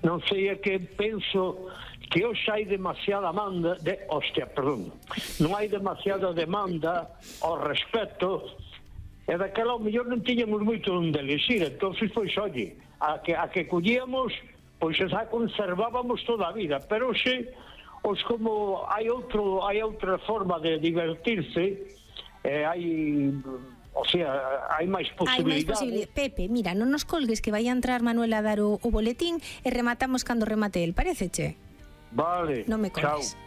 Non sei, é que penso que hoxe hai demasiada demanda non hai demasiada demanda ao respecto, e daquela ao mellor non tiñamos moito onde elixir, entonces pois oye, a que collíamos, pois esa conservábamos toda a vida, pero hoxe os como hai outra forma de divertirse, hai, o sea, hai máis posibilidades. Pepe, mira, non nos colgues, que vai a entrar Manuel a dar o boletín e rematamos cando remate el, paréceche? Vale, Non me colgues. chao.